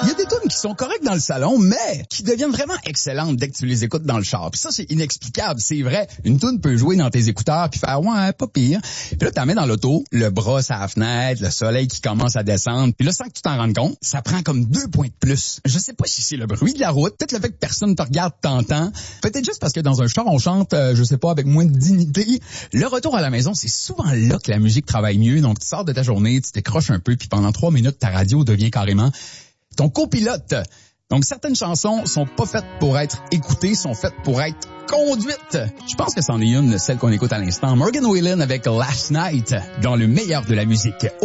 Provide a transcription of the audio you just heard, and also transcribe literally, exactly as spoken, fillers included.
Il y a des tunes qui sont correctes dans le salon, mais qui deviennent vraiment excellentes dès que tu les écoutes dans le char. Puis ça, c'est inexplicable, c'est vrai. Une tune peut jouer dans tes écouteurs puis faire « ouais, pas pire ». Puis là, tu la mets dans l'auto, le bras sur la fenêtre, le soleil qui commence à descendre. Puis là, sans que tu t'en rendes compte, ça prend comme deux points de plus. Je sais pas si c'est le bruit de la route, peut-être le fait que personne te regarde, t'entend. Peut-être juste parce que dans un char, on chante, euh, je sais pas, avec moins de dignité. Le retour à la maison, c'est souvent là que la musique travaille mieux. Donc, tu sors de ta journée, tu t'écroches un peu, puis pendant trois minutes, ta radio devient carrément ton copilote. Donc, certaines chansons sont pas faites pour être écoutées, sont faites pour être conduites. Je pense que c'en est une, celle qu'on écoute à l'instant. Morgan Wallen avec Last Night, dans le meilleur de la musique.